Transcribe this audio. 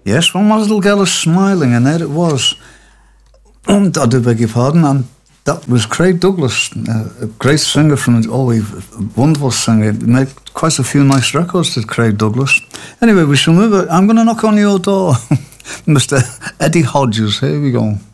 Yes, one little girl was smiling, and there it was. I do beg your pardon, and that was Craig Douglas, a great singer from a wonderful singer. He made quite a few nice records, did Craig Douglas. Anyway, we shall move it. I'm going to knock on your door, Mr. Eddie Hodges. Here we go.